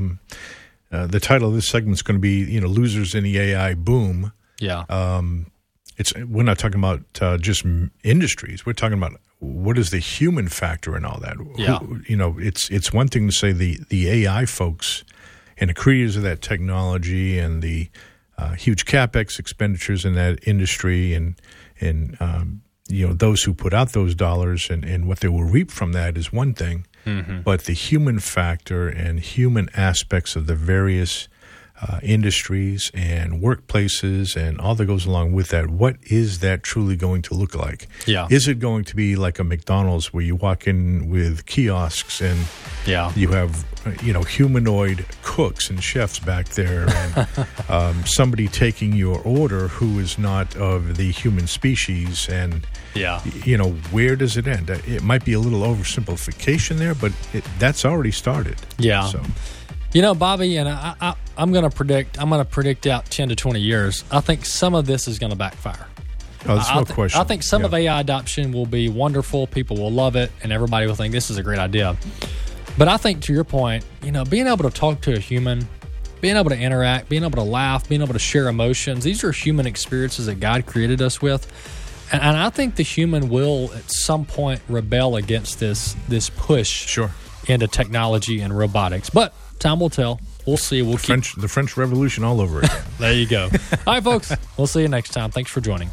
the title of this segment is going to be, losers in the AI boom. Yeah. We're not talking about just industries. We're talking about what is the human factor in all that. Yeah. It's one thing to say the AI folks and the creators of that technology and the huge CapEx expenditures in that industry and those who put out those dollars and what they will reap from that is one thing. Mm-hmm. But the human factor and human aspects of the various industries and workplaces and all that goes along with that, what is that truly going to look like? Yeah. Is it going to be like a McDonald's where you walk in with kiosks and you have humanoid cooks and chefs back there and somebody taking your order who is not of the human species, and where does it end? It might be a little oversimplification there, but that's already started. Yeah. So. Bobby, and I'm going to predict out 10 to 20 years. I think some of this is going to backfire. Oh, there's no question. I think some of AI adoption will be wonderful. People will love it, and everybody will think this is a great idea. But I think, to your point, being able to talk to a human, being able to interact, being able to laugh, being able to share emotions, these are human experiences that God created us with. And I think the human will, at some point, rebel against this push into technology and robotics. But time will tell. We'll see. The French Revolution all over again. There you go. All right, folks. We'll see you next time. Thanks for joining.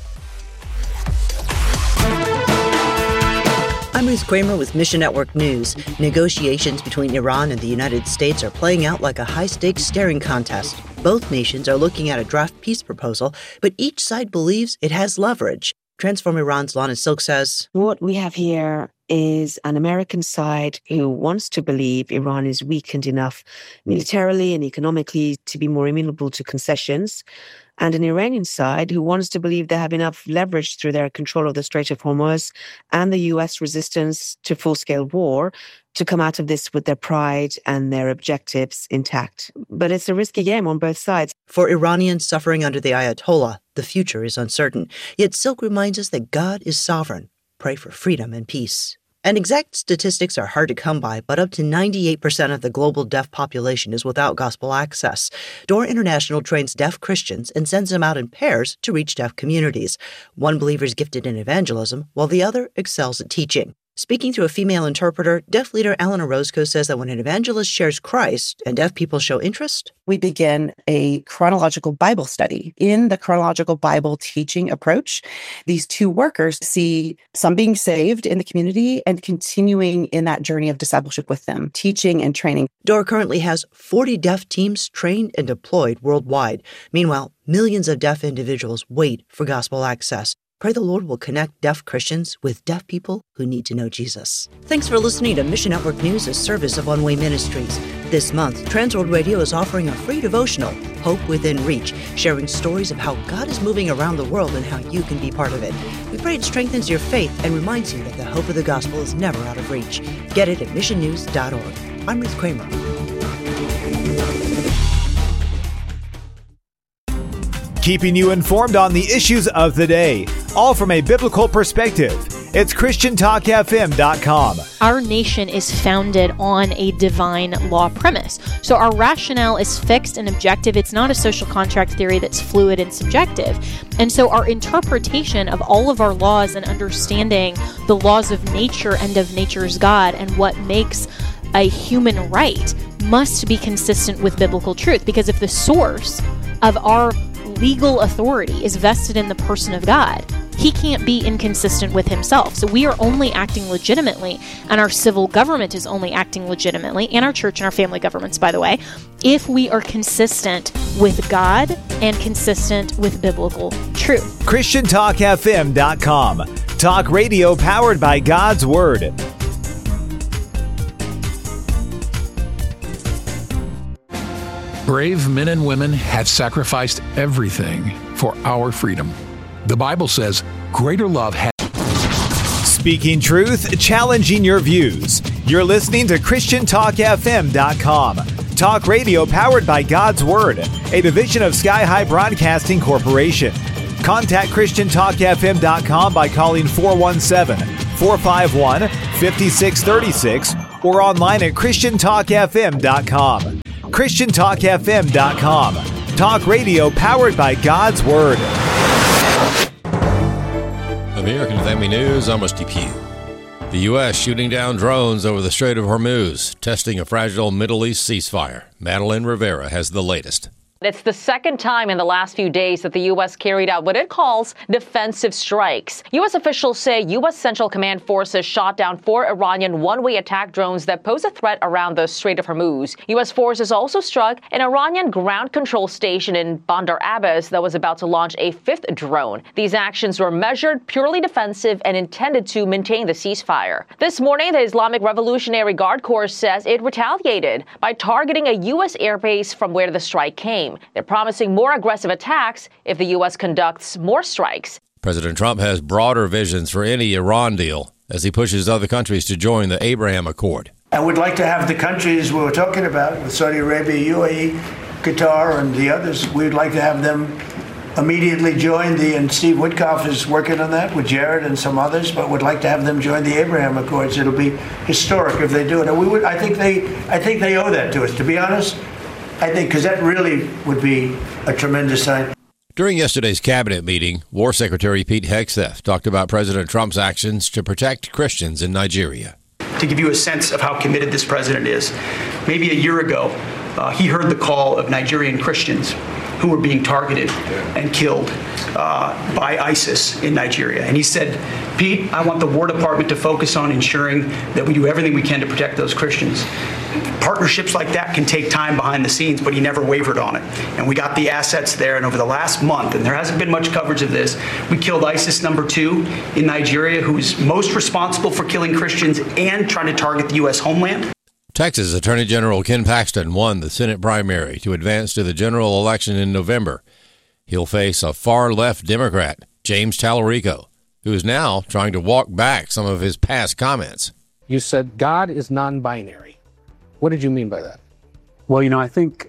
I'm Ruth Kramer with Mission Network News. Negotiations between Iran and the United States are playing out like a high-stakes staring contest. Both nations are looking at a draft peace proposal, but each side believes it has leverage. Transform Iran's Lana Silk says, what we have here is an American side who wants to believe Iran is weakened enough militarily and economically to be more amenable to concessions, and an Iranian side who wants to believe they have enough leverage through their control of the Strait of Hormuz and the U.S. resistance to full-scale war to come out of this with their pride and their objectives intact. But it's a risky game on both sides. For Iranians suffering under the Ayatollah, the future is uncertain. Yet Silk reminds us that God is sovereign. Pray for freedom and peace. And exact statistics are hard to come by, but up to 98% of the global deaf population is without gospel access. Door International trains deaf Christians and sends them out in pairs to reach deaf communities. One believer is gifted in evangelism, while the other excels at teaching. Speaking through a female interpreter, deaf leader Alana Roscoe says that when an evangelist shares Christ and deaf people show interest, we begin a chronological Bible study. In the chronological Bible teaching approach, these two workers see some being saved in the community and continuing in that journey of discipleship with them, teaching and training. Door currently has 40 deaf teams trained and deployed worldwide. Meanwhile, millions of deaf individuals wait for gospel access. Pray the Lord will connect deaf Christians with deaf people who need to know Jesus. Thanks for listening to Mission Network News, a service of One Way Ministries. This month, Transworld Radio is offering a free devotional, Hope Within Reach, sharing stories of how God is moving around the world and how you can be part of it. We pray it strengthens your faith and reminds you that the hope of the gospel is never out of reach. Get it at missionnews.org. I'm Ruth Kramer. Keeping you informed on the issues of the day, all from a biblical perspective. It's ChristianTalkFM.com. Our nation is founded on a divine law premise. So our rationale is fixed and objective. It's not a social contract theory that's fluid and subjective. And so our interpretation of all of our laws and understanding the laws of nature and of nature's God and what makes a human right must be consistent with biblical truth. Because if the source of our legal authority is vested in the person of God, he can't be inconsistent with himself. So we are only acting legitimately, and our civil government is only acting legitimately, and our church and our family governments, by the way, if we are consistent with God and consistent with biblical truth. ChristianTalkFM.com. Talk radio powered by God's Word. Brave men and women have sacrificed everything for our freedom. The Bible says, greater love has... Speaking truth, challenging your views. You're listening to ChristianTalkFM.com. Talk radio powered by God's Word, a division of Sky High Broadcasting Corporation. Contact ChristianTalkFM.com by calling 417-451-5636 or online at ChristianTalkFM.com. ChristianTalkFM.com. Talk radio powered by God's Word. American Family News, I'm Rusty Pugh. The U.S. shooting down drones over the Strait of Hormuz, testing a fragile Middle East ceasefire. Madeline Rivera has the latest. It's the second time in the last few days that the U.S. carried out what it calls defensive strikes. U.S. officials say U.S. Central Command forces shot down 4 Iranian one-way attack drones that pose a threat around the Strait of Hormuz. U.S. forces also struck an Iranian ground control station in Bandar Abbas that was about to launch a 5th drone. These actions were measured, purely defensive, and intended to maintain the ceasefire. This morning, the Islamic Revolutionary Guard Corps says it retaliated by targeting a U.S. airbase from where the strike came. They're promising more aggressive attacks if the U.S. conducts more strikes. President Trump has broader visions for any Iran deal as he pushes other countries to join the Abraham Accord. And we'd like to have the countries we were talking about with Saudi Arabia, UAE, Qatar, and the others, we'd like to have them immediately join and Steve Witkoff is working on that with Jared and some others, but would like to have them join the Abraham Accords. It'll be historic if they do it. And I think they owe that to us, to be honest. I think because that really would be a tremendous sign. During yesterday's cabinet meeting, War Secretary Pete Hegseth talked about President Trump's actions to protect Christians in Nigeria. To give you a sense of how committed this president is, maybe a year ago, he heard the call of Nigerian Christians who were being targeted and killed by ISIS in Nigeria. And he said, Pete, I want the War Department to focus on ensuring that we do everything we can to protect those Christians. Partnerships like that can take time behind the scenes, but he never wavered on it. And we got the assets there. And over the last month, and there hasn't been much coverage of this, we killed ISIS number 2 in Nigeria, who's most responsible for killing Christians and trying to target the U.S. homeland. Texas Attorney General Ken Paxton won the Senate primary to advance to the general election in November. He'll face a far-left Democrat, James Tallarico, who is now trying to walk back some of his past comments. You said God is non-binary. What did you mean by that? Well, I think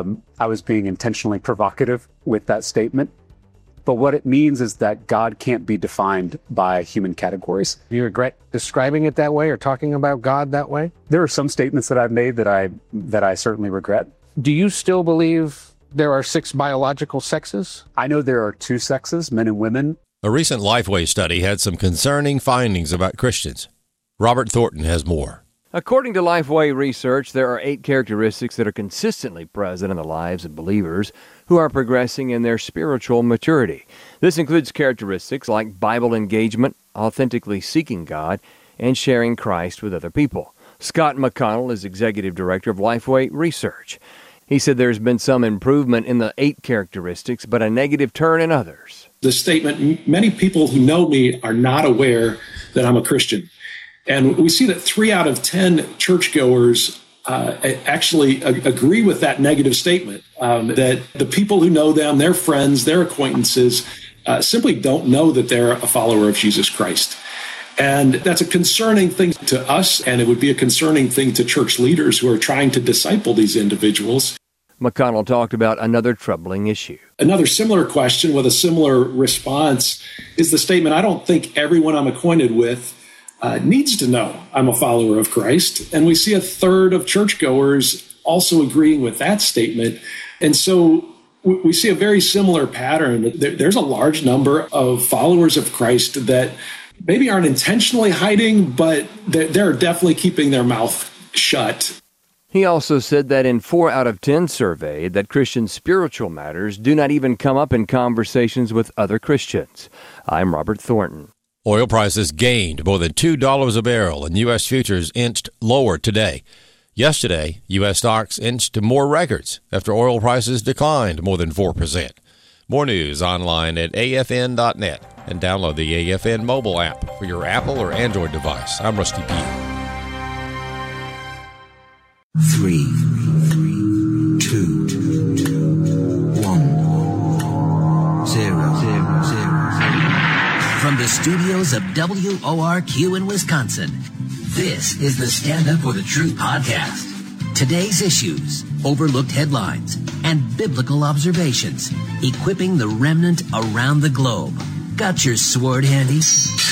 I was being intentionally provocative with that statement. But what it means is that God can't be defined by human categories. Do you regret describing it that way or talking about God that way? There are some statements that I've made that I certainly regret. Do you still believe there are 6 biological sexes? I know there are 2 sexes, men and women. A recent Lifeway study had some concerning findings about Christians. Robert Thornton has more. According to Lifeway research, there are 8 characteristics that are consistently present in the lives of believers who are progressing in their spiritual maturity. This includes characteristics like Bible engagement, authentically seeking God, and sharing Christ with other people. Scott McConnell is executive director of Lifeway Research. He said there's been some improvement in the 8 characteristics, but a negative turn in others. The statement, many people who know me are not aware that I'm a Christian. And we see that 3 out of 10 churchgoers actually agree with that negative statement, that the people who know them, their friends, their acquaintances, simply don't know that they're a follower of Jesus Christ. And that's a concerning thing to us, and it would be a concerning thing to church leaders who are trying to disciple these individuals. McConnell talked about another troubling issue. Another similar question with a similar response is the statement, I don't think everyone I'm acquainted with needs to know I'm a follower of Christ. And we see a third of churchgoers also agreeing with that statement. And so we see a very similar pattern. There's a large number of followers of Christ that maybe aren't intentionally hiding, but they're definitely keeping their mouth shut. He also said that in 4 out of 10 surveyed that Christian spiritual matters do not even come up in conversations with other Christians. I'm Robert Thornton. Oil prices gained more than $2 a barrel, and U.S. futures inched lower today. Yesterday, U.S. stocks inched to more records after oil prices declined more than 4%. More news online at afn.net and download the AFN mobile app for your Apple or Android device. I'm Rusty Pugh. 3, 2, 1, 0. From the studios of WORQ in Wisconsin, this is the Stand Up for the Truth podcast. Today's issues, overlooked headlines, and biblical observations, equipping the remnant around the globe. Got your sword handy?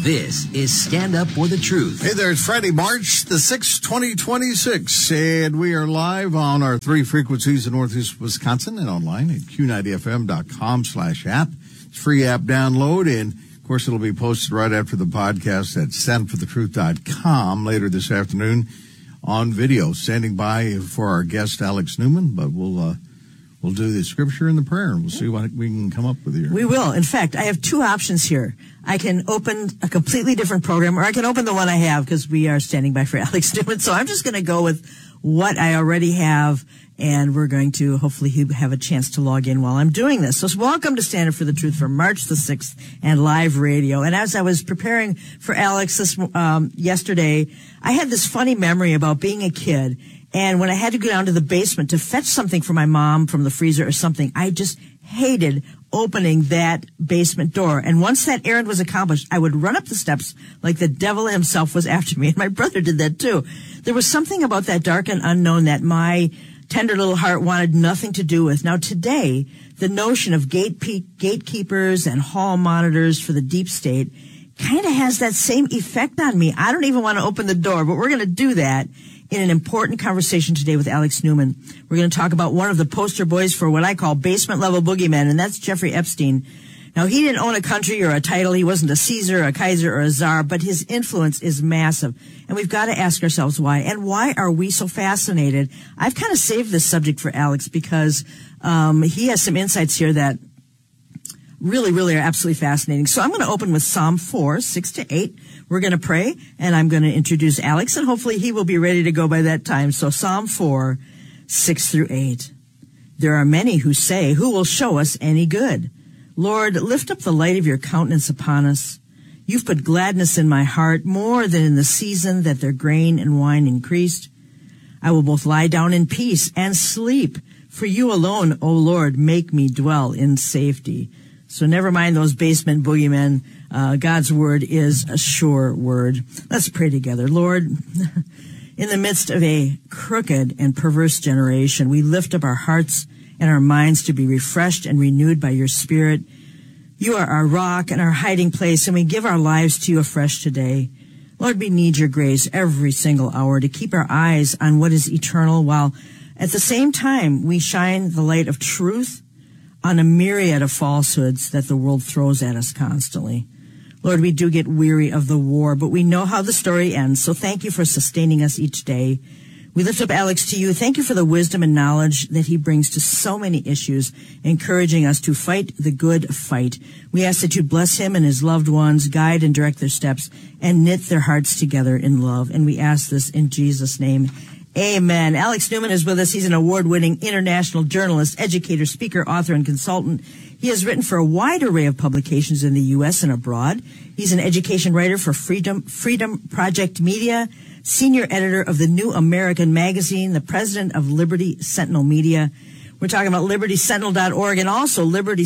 This is Stand Up for the Truth. Hey there, it's Friday, March the 6th, 2026, and we are live on our 3 frequencies in Northeast Wisconsin and online at q90fm.com/app. It's free app download, and of course it'll be posted right after the podcast at standforthetruth.com later this afternoon on video. Standing by for our guest Alex Newman, but we'll do the scripture and the prayer, and we'll see what we can come up with here. We will. In fact, I have 2 options here. I can open a completely different program, or I can open the one I have because we are standing by for Alex Newman. So I'm just going to go with what I already have, and we're going to hopefully have a chance to log in while I'm doing this. So welcome to Stand Up for the Truth for March the 6th and live radio. And as I was preparing for Alex yesterday, I had this funny memory about being a kid. And when I had to go down to the basement to fetch something for my mom from the freezer or something, I just hated opening that basement door. And once that errand was accomplished, I would run up the steps like the devil himself was after me. And my brother did that too. There was something about that dark and unknown that my tender little heart wanted nothing to do with. Now today, the notion of gatekeepers and hall monitors for the deep state kind of has that same effect on me. I don't even want to open the door, but we're going to do that in an important conversation today with Alex Newman. We're going to talk about one of the poster boys for what I call basement-level boogeymen, and that's Jeffrey Epstein. Now, he didn't own a country or a title. He wasn't a Caesar, a Kaiser, or a Tsar, but his influence is massive. And we've got to ask ourselves why. And why are we so fascinated? I've kind of saved this subject for Alex because he has some insights here that really are absolutely fascinating. So I'm going to open with Psalm 4, 6-8. We're going to pray, and I'm going to introduce Alex, and hopefully he will be ready to go by that time. So Psalm 4, 6-8. There are many who say, who will show us any good? Lord, lift up the light of your countenance upon us. You've put gladness in my heart more than in the season that their grain and wine increased. I will both lie down in peace and sleep. For you alone, O Lord, make me dwell in safety. So never mind those basement boogeymen. God's word is a sure word. Let's pray together. Lord, in the midst of a crooked and perverse generation, we lift up our hearts and our minds to be refreshed and renewed by your Spirit. You are our rock and our hiding place, and we give our lives to you afresh today. Lord, we need your grace every single hour to keep our eyes on what is eternal, while at the same time we shine the light of truth on a myriad of falsehoods that the world throws at us constantly. Lord, we do get weary of the war, but we know how the story ends, so thank you for sustaining us each day. We lift up Alex to you. Thank you for the wisdom and knowledge that he brings to so many issues, encouraging us to fight the good fight. We ask that you bless him and his loved ones, guide and direct their steps, and knit their hearts together in love. And we ask this in Jesus' name. Amen. Alex Newman is with us. He's an award-winning international journalist, educator, speaker, author, and consultant. He has written for a wide array of publications in the U.S. and abroad. He's an education writer for Freedom Project Media, senior editor of the New American Magazine, the president of Liberty Sentinel Media. We're talking about libertysentinel.org and also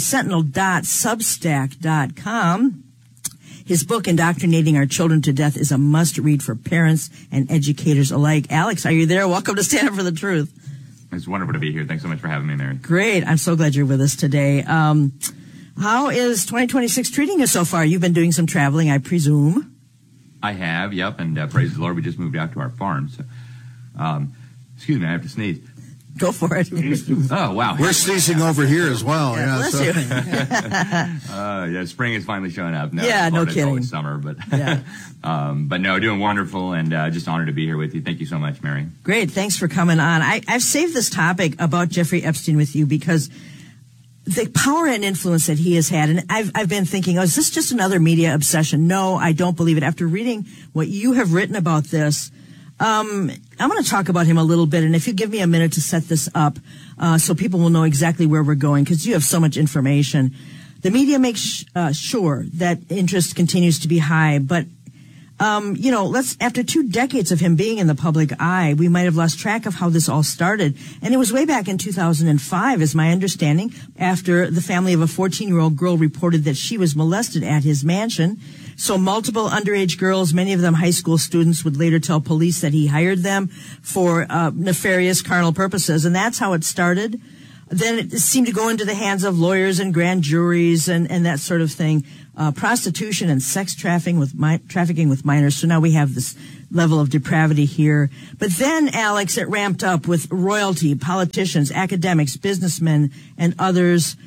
libertysentinel.substack.com. His book, Indoctrinating Our Children to Death, is a must-read for parents and educators alike. Alex, are you there? Welcome to Stand Up for the Truth. It's wonderful to be here. Thanks so much for having me, Mary. Great. I'm so glad you're with us today. How is 2026 treating you so far? You've been doing some traveling, I presume. I have, yep, and praise the Lord, we just moved out to our farm. So, excuse me, I have to sneeze. Go for it. Oh, wow. We're sneezing over here as well. Yeah, bless you. Yeah, spring is finally showing up. No, yeah, no kidding. It's always summer, but yeah. But no, doing wonderful, and just honored to be here with you. Thank you so much, Mary. Great, thanks for coming on. I've saved this topic about Jeffrey Epstein with you because the power and influence that he has had, and I've been thinking, is this just another media obsession? No, I don't believe it. After reading what you have written about this, I'm going to talk about him a little bit, and if you give me a minute to set this up so people will know exactly where we're going, because you have so much information. The media makes sure that interest continues to be high, but after 2 decades of him being in the public eye, we might have lost track of how this all started. And it was way back in 2005, is my understanding, after the family of a 14-year-old girl reported that she was molested at his mansion. So multiple underage girls, many of them high school students, would later tell police that he hired them for nefarious carnal purposes. And that's how it started. then it seemed to go into the hands of lawyers and grand juries and that sort of thing. Prostitution and sex trafficking with minors. So now we have this level of depravity here. But then, Alex, it ramped up with royalty, politicians, academics, businessmen, and others.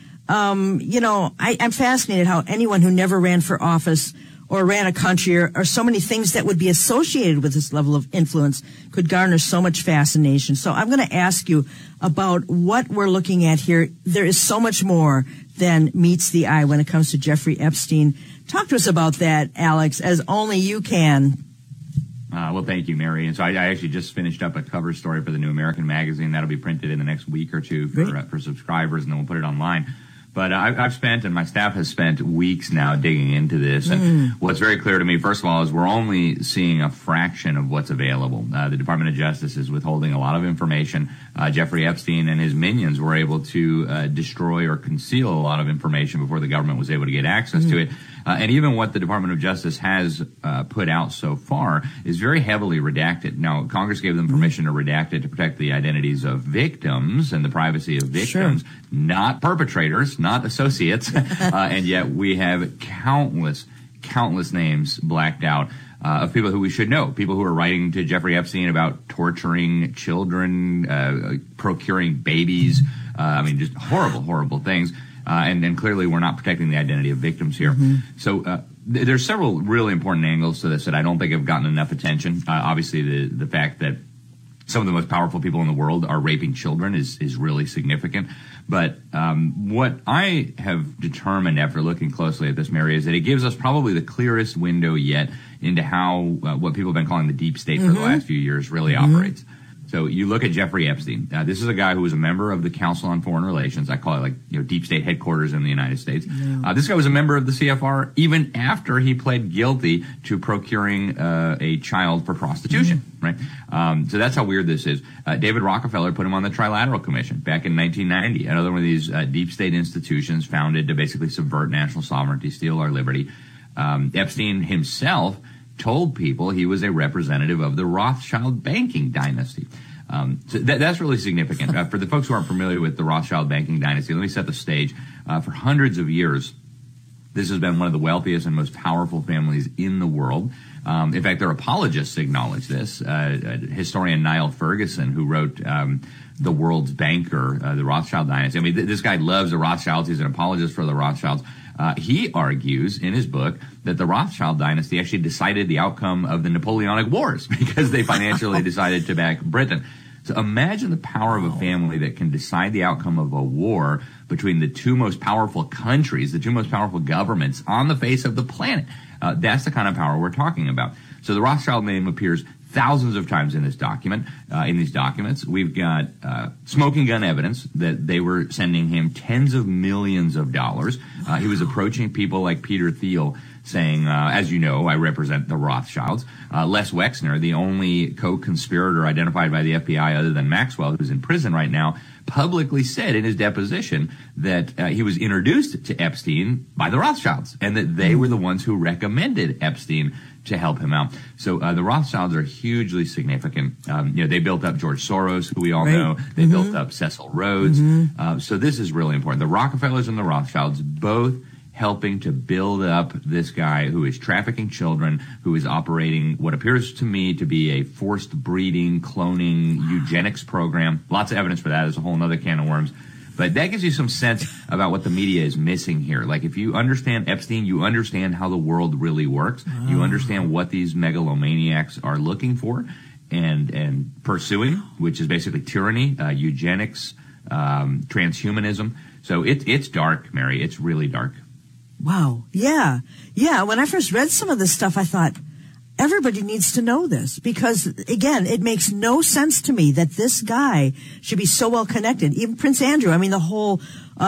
I'm fascinated how anyone who never ran for office or ran a country or so many things that would be associated with this level of influence could garner so much fascination. So I'm going to ask you about what we're looking at here. There is so much more than meets the eye when it comes to Jeffrey Epstein. Talk to us about that, Alex, as only you can. Well, thank you, Mary. And so I actually just finished up a cover story for the New American Magazine. That'll be printed in the next week or two for subscribers, and then we'll put it online. But I've spent, and my staff has spent, weeks now digging into this. And what's very clear to me, first of all, is we're only seeing a fraction of what's available. The Department of Justice is withholding a lot of information. Jeffrey Epstein and his minions were able to destroy or conceal a lot of information before the government was able to get access to it. And even what the Department of Justice has put out so far is very heavily redacted. Now, Congress gave them permission to redact it to protect the identities of victims and the privacy of victims, not perpetrators, not associates. And yet we have countless names blacked out of people who we should know, people who are writing to Jeffrey Epstein about torturing children, procuring babies. Just horrible things. And clearly we're not protecting the identity of victims here. So there's several really important angles to this that I don't think have gotten enough attention. Obviously, the fact that some of the most powerful people in the world are raping children is really significant. But what I have determined after looking closely at this, Mary, is that it gives us probably the clearest window yet into how what people have been calling the deep state for the last few years really operates. So you look at Jeffrey Epstein. This is a guy who was a member of the Council on Foreign Relations. I call it deep state headquarters in the United States. This guy was a member of the CFR even after he pled guilty to procuring a child for prostitution. Right. So that's how weird this is. David Rockefeller put him on the Trilateral Commission back in 1990. Another one of these deep state institutions founded to basically subvert national sovereignty, steal our liberty. Epstein himself told people he was a representative of the Rothschild banking dynasty. So that's really significant. For the folks who aren't familiar with the Rothschild banking dynasty, let me set the stage. For hundreds of years, this has been one of the wealthiest and most powerful families in the world. In fact, their apologists acknowledge this. Historian Niall Ferguson, who wrote The World's Banker, the Rothschild dynasty. This guy loves the Rothschilds. He's an apologist for the Rothschilds. He argues in his book that the Rothschild dynasty actually decided the outcome of the Napoleonic Wars because they financially decided to back Britain. So imagine the power of a family that can decide the outcome of a war between the two most powerful countries, the two most powerful governments on the face of the planet. That's the kind of power we're talking about. So the Rothschild name appears thousands of times in this document. In these documents, we've got smoking gun evidence that they were sending him tens of millions of dollars. He was approaching people like Peter Thiel saying, as you know, I represent the Rothschilds. Les Wexner, the only co-conspirator identified by the FBI other than Maxwell, who's in prison right now, publicly said in his deposition that he was introduced to Epstein by the Rothschilds and that they were the ones who recommended Epstein to help him out. So the Rothschilds are hugely significant. They built up George Soros, who we all know. They built up Cecil Rhodes. So this is really important. The Rockefellers and the Rothschilds both helping to build up this guy who is trafficking children, who is operating what appears to me to be a forced breeding, cloning, eugenics program. Lots of evidence for that. There's a whole other can of worms. But that gives you some sense about what the media is missing here. Like, if you understand Epstein, you understand how the world really works. You understand what these megalomaniacs are looking for and pursuing, which is basically tyranny, eugenics, transhumanism. So it's dark, Mary. It's really dark. Wow. Yeah. When I first read some of this stuff, I thought, everybody needs to know this because, again, it makes no sense to me that this guy should be so well connected. Even Prince Andrew, the whole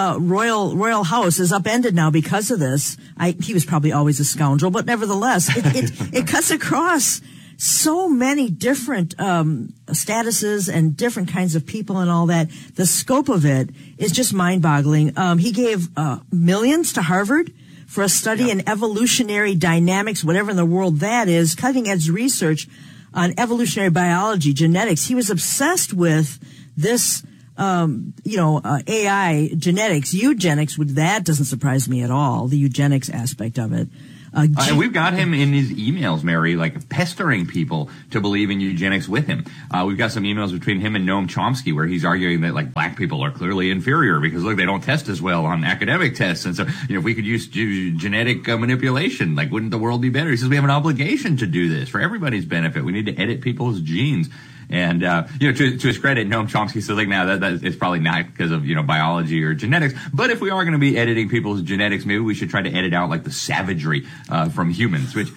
royal house is upended now because of this. He was probably always a scoundrel, but nevertheless, it cuts across so many different statuses and different kinds of people and all that. The scope of it is just mind-boggling. He gave millions to Harvard for a study in evolutionary dynamics, whatever in the world that is, cutting-edge research on evolutionary biology, genetics. He was obsessed with this AI, genetics, eugenics, that doesn't surprise me at all, the eugenics aspect of it. And we've got him in his emails, Mary, like pestering people to believe in eugenics with him. We've got some emails between him and Noam Chomsky where he's arguing that like black people are clearly inferior because look, they don't test as well on academic tests. And so, if we could use genetic manipulation, like wouldn't the world be better? He says we have an obligation to do this for everybody's benefit. We need to edit people's genes. And, to his credit, Noam Chomsky says like, now that it's probably not because of, biology or genetics. But if we are going to be editing people's genetics, maybe we should try to edit out like the savagery, from humans, which,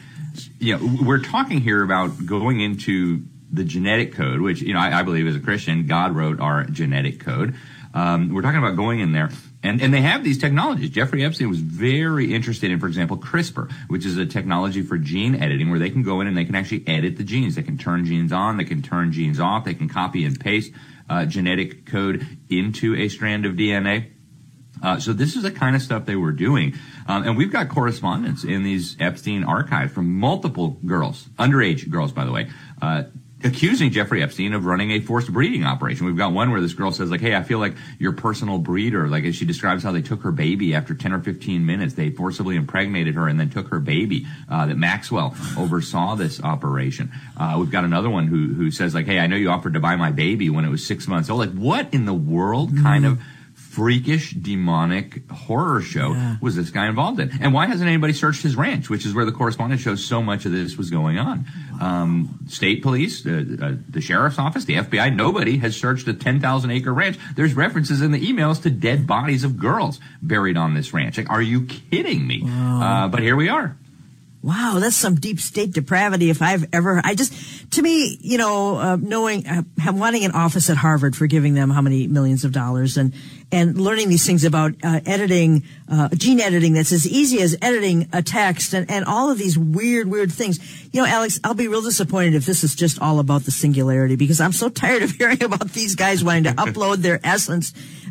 we're talking here about going into the genetic code, which, I believe as a Christian, God wrote our genetic code. We're talking about going in there. And they have these technologies. Jeffrey Epstein was very interested in, for example, CRISPR, which is a technology for gene editing where they can go in and they can actually edit the genes. They can turn genes on. They can turn genes off. They can copy and paste genetic code into a strand of DNA. So this is the kind of stuff they were doing. And we've got correspondence in these Epstein archives from multiple girls, underage girls, by the way, accusing Jeffrey Epstein of running a forced breeding operation. We've got one where this girl says, like, hey, I feel like your personal breeder. Like, as she describes how they took her baby after 10 or 15 minutes. They forcibly impregnated her and then took her baby, that Maxwell oversaw this operation. We've got another one who says, like, hey, I know you offered to buy my baby when it was 6 months old. Like, what in the world kind of freakish, demonic horror show was this guy involved in? And why hasn't anybody searched his ranch, which is where the correspondence shows so much of this was going on? State police, the sheriff's office, the FBI, nobody has searched a 10,000-acre ranch. There's references in the emails to dead bodies of girls buried on this ranch. Like, are you kidding me? Wow. But here we are. Wow, that's some deep state depravity if I've ever, to me, knowing, wanting an office at Harvard for giving them how many millions of dollars and learning these things about, editing, gene editing that's as easy as editing a text and all of these weird things. Alex, I'll be real disappointed if this is just all about the singularity because I'm so tired of hearing about these guys wanting to upload their essence,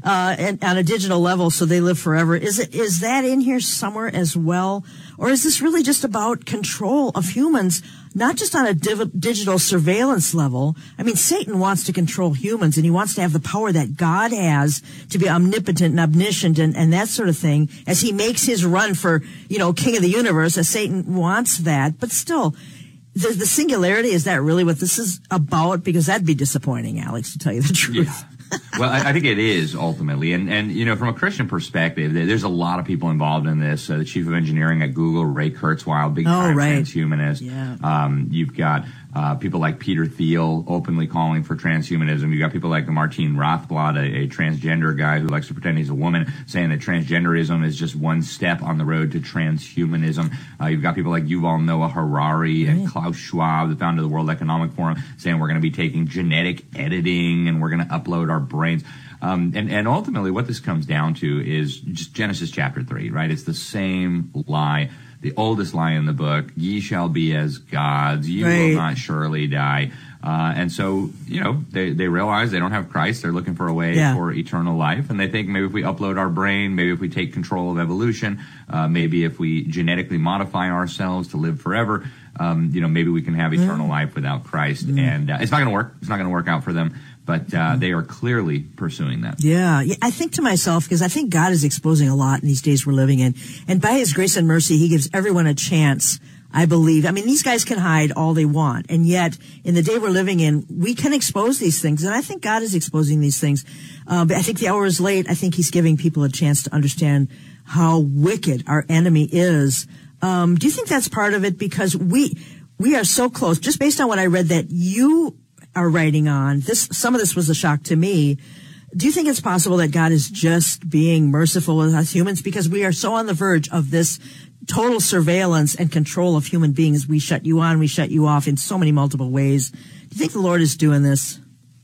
and on a digital level so they live forever. Is that in here somewhere as well? Or is this really just about control of humans, not just on a digital surveillance level? I mean, Satan wants to control humans and he wants to have the power that God has to be omnipotent and omniscient and that sort of thing as he makes his run for, king of the universe, as Satan wants that. But still, the singularity, is that really what this is about? Because that'd be disappointing, Alex, to tell you the truth. Yeah. Well, I think it is ultimately. And from a Christian perspective, there's a lot of people involved in this. The chief of engineering at Google, Ray Kurzweil, big time transhumanist. Yeah. You've got people like Peter Thiel openly calling for transhumanism. You've got people like Martine Rothblatt, a transgender guy who likes to pretend he's a woman, saying that transgenderism is just one step on the road to transhumanism. You've got people like Yuval Noah Harari and Klaus Schwab, the founder of the World Economic Forum, saying we're going to be taking genetic editing and we're going to upload our brains. And ultimately what this comes down to is just Genesis chapter 3, right? It's the same lie. The oldest lie in the book, ye shall be as gods, you will not surely die. And so, they realize they don't have Christ. They're looking for a way for eternal life. And they think maybe if we upload our brain, maybe if we take control of evolution, maybe if we genetically modify ourselves to live forever, maybe we can have eternal life without Christ. And it's not going to work. It's not going to work out for them. But they are clearly pursuing that. Yeah, I think to myself, because I think God is exposing a lot in these days we're living in. And by his grace and mercy, he gives everyone a chance, I believe. I mean, these guys can hide all they want. And yet, in the day we're living in, we can expose these things. And I think God is exposing these things. But I think the hour is late. I think he's giving people a chance to understand how wicked our enemy is. Do you think that's part of it? Because we are so close, just based on what I read that you are writing on this. Some of this was a shock to me. Do you think it's possible that God is just being merciful with us humans because we are so on the verge of this total surveillance and control of human beings? We shut you on, we shut you off in so many multiple ways. Do you think the Lord is doing this?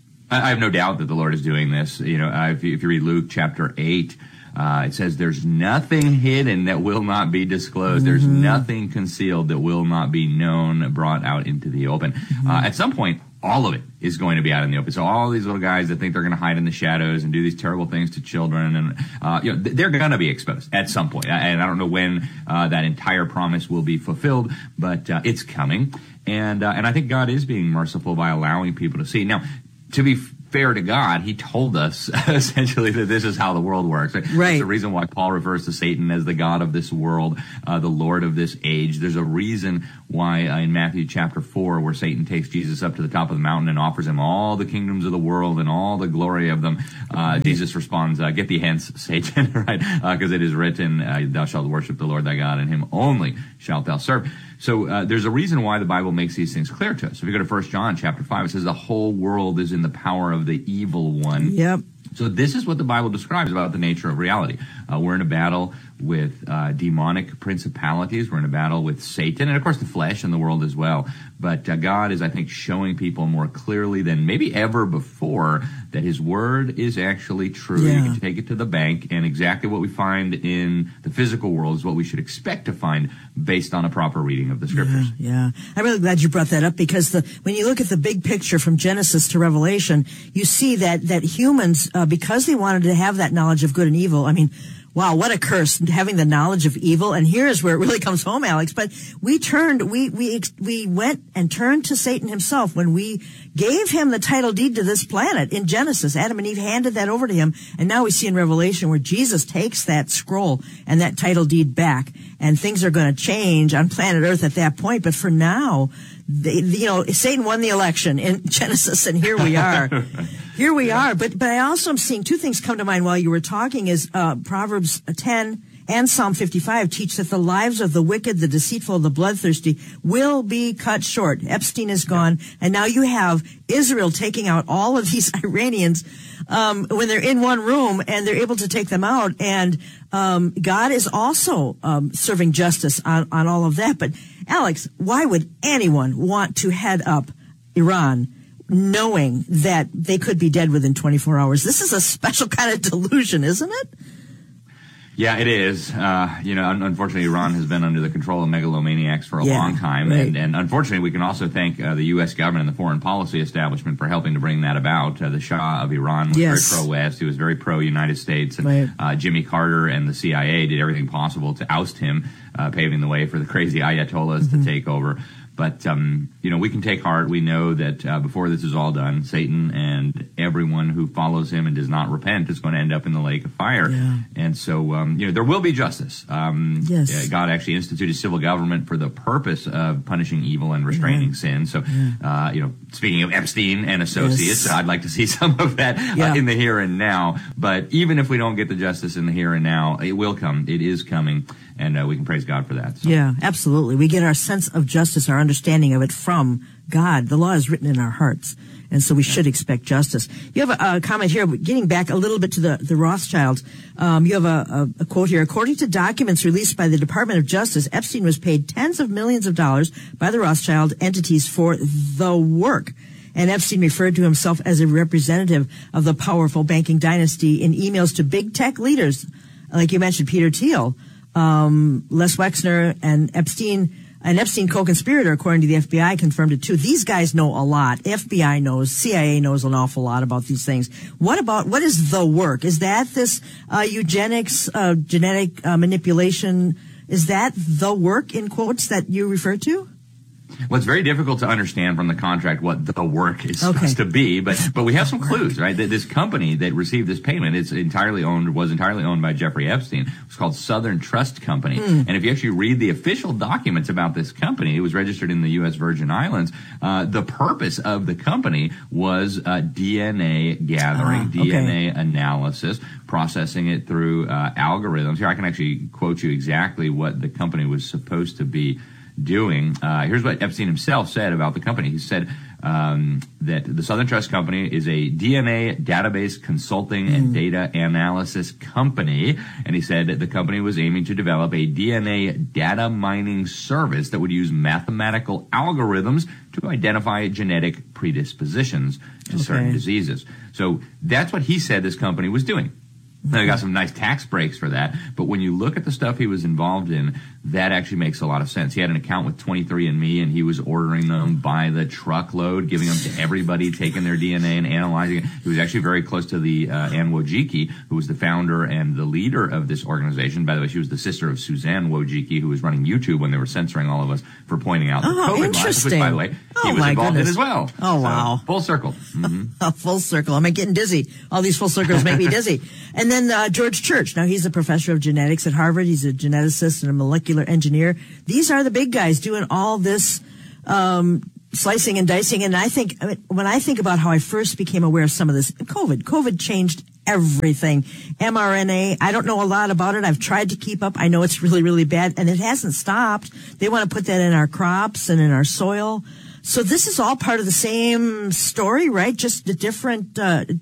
I have no doubt that the Lord is doing this. If you read Luke chapter 8, it says there's nothing hidden that will not be disclosed. There's nothing concealed that will not be known, brought out into the open. At some point, all of it is going to be out in the open. So all these little guys that think they're going to hide in the shadows and do these terrible things to children, and they're going to be exposed at some point. And I don't know when that entire promise will be fulfilled, but it's coming. And I think God is being merciful by allowing people to see. Now, to be fair to God, he told us essentially that this is how the world works. Right. There's a reason why Paul refers to Satan as the god of this world, the Lord of this age. There's a reason why in Matthew chapter 4, where Satan takes Jesus up to the top of the mountain and offers him all the kingdoms of the world and all the glory of them, Jesus responds, get thee hence, Satan, right? Because it is written, thou shalt worship the Lord thy God, and him only shalt thou serve. So there's a reason why the Bible makes these things clear to us. If you go to 1 John chapter 5, it says the whole world is in the power of the evil one. Yep. So this is what the Bible describes about the nature of reality. We're in a battle with demonic principalities. We're in a battle with Satan and, of course, the flesh and the world as well. But God is, I think, showing people more clearly than maybe ever before that his word is actually true. Yeah. You can take it to the bank, and exactly what we find in the physical world is what we should expect to find based on a proper reading of the scriptures. Yeah. I'm really glad you brought that up, because when you look at the big picture from Genesis to Revelation, you see that humans, because they wanted to have that knowledge of good and evil, I mean, wow, what a curse, having the knowledge of evil. And here's where it really comes home, Alex. But we went and turned to Satan himself when we gave him the title deed to this planet in Genesis. Adam and Eve handed that over to him. And now we see in Revelation where Jesus takes that scroll and that title deed back. And things are going to change on planet Earth at that point. But for now, Satan won the election in Genesis, and here we are. Here we are. But I also am seeing two things come to mind while you were talking is Proverbs 10 and Psalm 55 teach that the lives of the wicked, the deceitful, the bloodthirsty will be cut short. Epstein is gone, and now you have Israel taking out all of these Iranians when they're in one room, and they're able to take them out. And God is also serving justice on all of that. But Alex, why would anyone want to head up Iran knowing that they could be dead within 24 hours? This is a special kind of delusion, isn't it? Yeah, it is. Unfortunately, Iran has been under the control of megalomaniacs for a long time. Right. And unfortunately, we can also thank the U.S. government and the foreign policy establishment for helping to bring that about. The Shah of Iran was very pro-West. He was very pro-United States. And Jimmy Carter and the CIA did everything possible to oust him, paving the way for the crazy Ayatollahs to take over. But, we can take heart. We know that before this is all done, Satan and everyone who follows him and does not repent is going to end up in the lake of fire. Yeah. And so, there will be justice. God actually instituted civil government for the purpose of punishing evil and restraining sin. So, speaking of Epstein and associates, I'd like to see some of that in the here and now. But even if we don't get the justice in the here and now, it will come. It is coming. And we can praise God for that. So. Yeah, absolutely. We get our sense of justice, our understanding of it from God. The law is written in our hearts, and so we should expect justice. You have a comment here, getting back a little bit to the Rothschilds. You have a quote here. According to documents released by the Department of Justice, Epstein was paid tens of millions of dollars by the Rothschild entities for the work. And Epstein referred to himself as a representative of the powerful banking dynasty in emails to big tech leaders, like you mentioned, Peter Thiel, Les Wexner, and Epstein, an Epstein co-conspirator, according to the FBI, confirmed it too. These guys know a lot. FBI knows, CIA knows an awful lot about these things. What is the work? Is that this eugenics, genetic manipulation? Is that the work, in quotes, that you refer to? Well, it's very difficult to understand from the contract what the work is supposed to be, but we have some clues, right? This company that received this payment was entirely owned by Jeffrey Epstein. It was called Southern Trust Company. And if you actually read the official documents about this company, it was registered in the U.S. Virgin Islands. The purpose of the company was DNA gathering, DNA analysis, processing it through algorithms. Here, I can actually quote you exactly what the company was supposed to be doing. Here's what Epstein himself said about the company. He said that the Southern Trust Company is a DNA database consulting and data analysis company. And he said that the company was aiming to develop a DNA data mining service that would use mathematical algorithms to identify genetic predispositions to certain diseases. So that's what he said this company was doing. Now, he got some nice tax breaks for that. But when you look at the stuff he was involved in, that actually makes a lot of sense. He had an account with 23andMe, and he was ordering them by the truckload, giving them to everybody, taking their DNA and analyzing it. He was actually very close to the Anne Wojcicki, who was the founder and the leader of this organization. By the way, she was the sister of Suzanne Wojcicki, who was running YouTube when they were censoring all of us for pointing out the COVID lies, which, by the way, he was involved in as well. Oh, wow. So, full circle. Mm-hmm. Full circle. I'm getting dizzy. All these full circles make me dizzy. And then George Church. Now, he's a professor of genetics at Harvard. He's a geneticist and a molecular engineer. These are the big guys doing all this slicing and dicing. And when I think about how I first became aware of some of this, COVID changed everything. mRNA, I don't know a lot about it. I've tried to keep up. I know it's really, really bad, and it hasn't stopped. They want to put that in our crops and in our soil. So this is all part of the same story, right? Just a different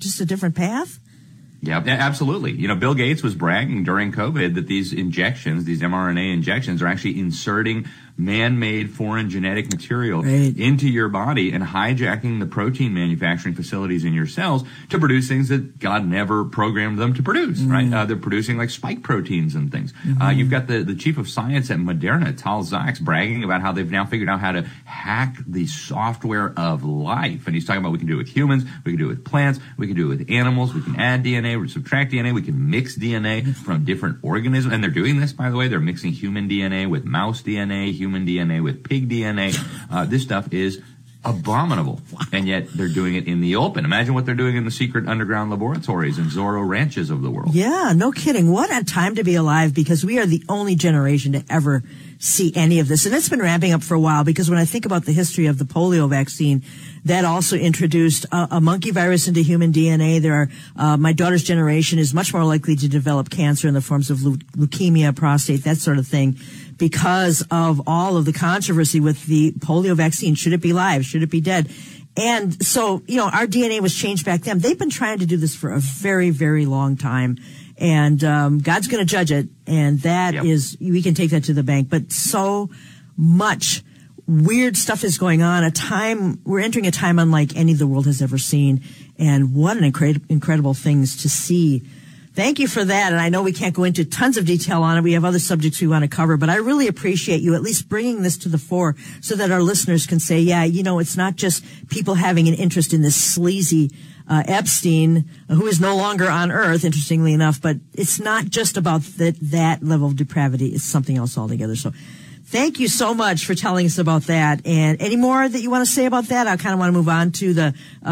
path. Yeah, absolutely. You know, Bill Gates was bragging during COVID that these injections, these mRNA injections, are actually inserting man-made foreign genetic material into your body and hijacking the protein manufacturing facilities in your cells to produce things that God never programmed them to produce, right? They're producing like spike proteins and things. You've got the chief of science at Moderna, Tal Zaks, bragging about how they've now figured out how to hack the software of life. And he's talking about we can do it with humans, we can do it with plants, we can do it with animals, we can add DNA, we subtract DNA, we can mix DNA from different organisms. And they're doing this, by the way. They're mixing human DNA with mouse DNA, human DNA with pig DNA. This stuff is abominable, and yet they're doing it in the open. Imagine what they're doing in the secret underground laboratories and Zorro ranches of the world. Yeah, no kidding. What a time to be alive, because we are the only generation to ever see any of this. And it's been ramping up for a while, because when I think about the history of the polio vaccine, that also introduced a monkey virus into human DNA. There are, my daughter's generation is much more likely to develop cancer in the forms of leukemia, prostate, that sort of thing, because of all of the controversy with the polio vaccine. Should it be live? Should it be dead? And so, you know, our DNA was changed back then. They've been trying to do this for a very, very long time. And God's going to judge it. And that is, we can take that to the bank. But so much weird stuff is going on. We're entering a time unlike any the world has ever seen. And what an incredible things to see. Thank you for that. And I know we can't go into tons of detail on it. We have other subjects we want to cover, but I really appreciate you at least bringing this to the fore so that our listeners can say, yeah, you know, it's not just people having an interest in this sleazy Epstein, who is no longer on Earth, interestingly enough, but it's not just about that level of depravity. It's something else altogether. So thank you so much for telling us about that. And any more that you want to say about that? I kind of want to move on to the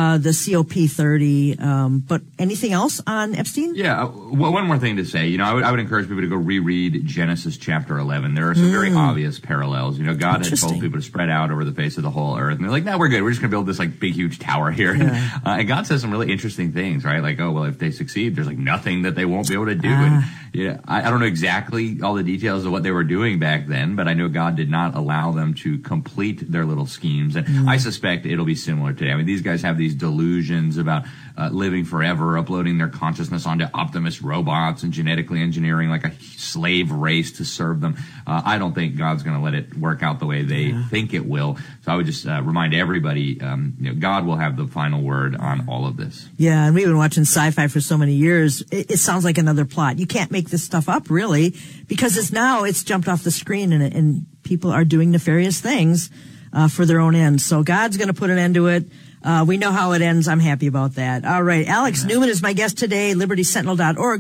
COP30. But anything else on Epstein? Yeah. One more thing to say. You know, I would encourage people to go reread Genesis chapter 11. There are some very obvious parallels. You know, God had told people to spread out over the face of the whole earth. And they're like, no, we're good. We're just going to build this like big, huge tower here. Yeah. And God says some really interesting things, right? Like, oh, well, if they succeed, there's like nothing that they won't be able to do. And yeah, I don't know exactly all the details of what they were doing back then, but I know God did not allow them to complete their little schemes. And I suspect it'll be similar today. I mean, these guys have these delusions about living forever, uploading their consciousness onto Optimus robots and genetically engineering like a slave race to serve them. I don't think God's going to let it work out the way they think it will. So I would just remind everybody, you know, God will have the final word on all of this. Yeah, and we've been watching sci-fi for so many years. It sounds like another plot. You can't make this stuff up, really, because it's jumped off the screen and people are doing nefarious things for their own ends. So God's going to put an end to it. We know how it ends. I'm happy about that. All right. Alex Newman is my guest today. LibertySentinel.org,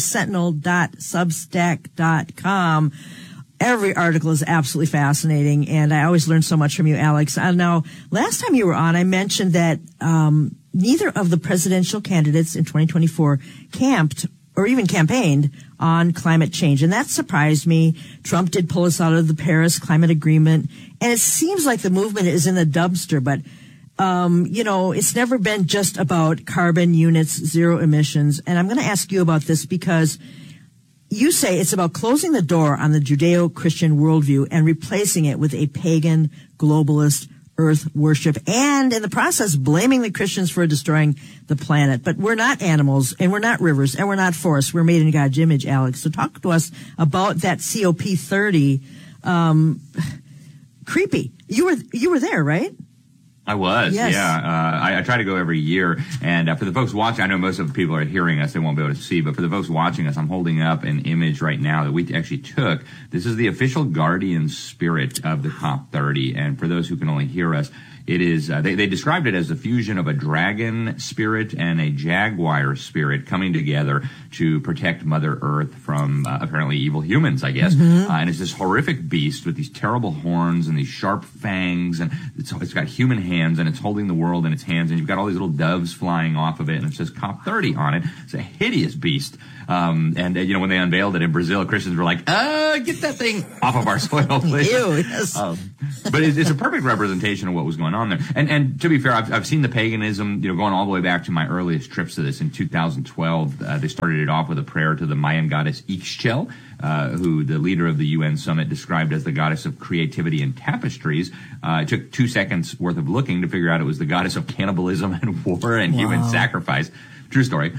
LibertySentinel.substack.com. Every article is absolutely fascinating, and I always learn so much from you, Alex. Now, last time you were on, I mentioned that neither of the presidential candidates in 2024 camped or even campaigned on climate change, and that surprised me. Trump did pull us out of the Paris Climate Agreement, and it seems like the movement is in the dumpster, but you know, it's never been just about carbon units, zero emissions. And I'm going to ask you about this because you say it's about closing the door on the Judeo-Christian worldview and replacing it with a pagan, globalist, earth worship, and in the process, blaming the Christians for destroying the planet. But we're not animals, and we're not rivers, and we're not forests. We're made in God's image, Alex. So talk to us about that COP30. Creepy. You were there, right? I was, yes. Yeah. I try to go every year. And for the folks watching, I know most of the people are hearing us, they won't be able to see, but for the folks watching us, I'm holding up an image right now that we actually took. This is the official guardian spirit of the COP30. And for those who can only hear us, it is, they described it as the fusion of a dragon spirit and a jaguar spirit coming together to protect Mother Earth from apparently evil humans, I guess. And it's this horrific beast with these terrible horns and these sharp fangs, and it's got human hands, and it's holding the world in its hands, and you've got all these little doves flying off of it, and it says COP30 on it. It's a hideous beast. And you know, when they unveiled it in Brazil, Christians were like, get that thing off of our soil, please. Ew, yes. But it's a perfect representation of what was going on there. And to be fair, I've seen the paganism, you know, going all the way back to my earliest trips to this. In 2012, they started it off with a prayer to the Mayan goddess Ixchel, who the leader of the UN summit described as the goddess of creativity and tapestries. It took 2 seconds worth of looking to figure out it was the goddess of cannibalism and war and human sacrifice. True story.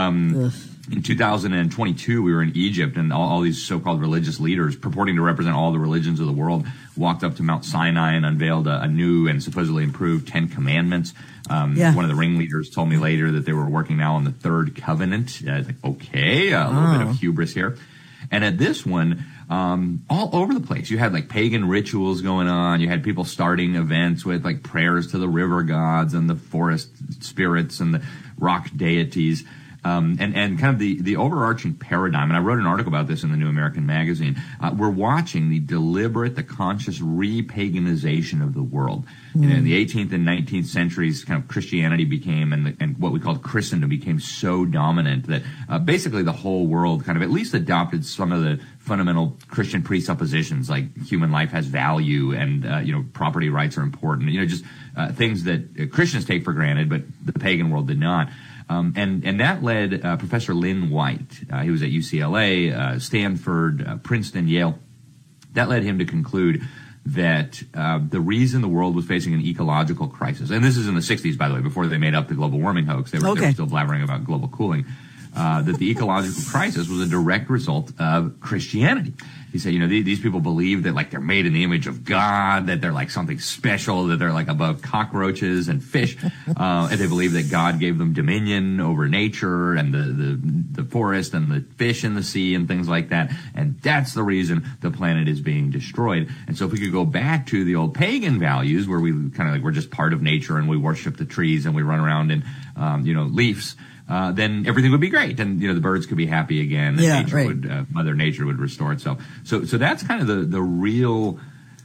In 2022, we were in Egypt, and all these so-called religious leaders, purporting to represent all the religions of the world, walked up to Mount Sinai and unveiled a new and supposedly improved 10 Commandments. One of the ringleaders told me later that they were working now on the third covenant. I was like, okay, a little bit of hubris here. And at this one, all over the place, you had like pagan rituals going on. You had people starting events with like prayers to the river gods and the forest spirits and the rock deities. And kind of the overarching paradigm, and I wrote an article about this in the New American Magazine, we're watching the deliberate, the conscious re-paganization of the world. You know, in the 18th and 19th centuries, kind of Christianity became, and what we called Christendom became so dominant that basically the whole world kind of at least adopted some of the fundamental Christian presuppositions, like human life has value and, you know, property rights are important, you know, just things that Christians take for granted, but the pagan world did not. And that led Professor Lynn White, he was at UCLA, Stanford, Princeton, Yale. That led him to conclude that the reason the world was facing an ecological crisis, and this is in the 60s, by the way, before they made up the global warming hoax, they were still blabbering about global cooling, that the ecological crisis was a direct result of Christianity. He said, you know, these people believe that like they're made in the image of God, that they're like something special, that they're like above cockroaches and fish, and they believe that God gave them dominion over nature and the forest and the fish in the sea and things like that. And that's the reason the planet is being destroyed. And so if we could go back to the old pagan values where we kind of like we're just part of nature and we worship the trees and we run around in, you know, leaves, then everything would be great, and you know the birds could be happy again. And nature would, Mother Nature would restore itself. So that's kind of the real,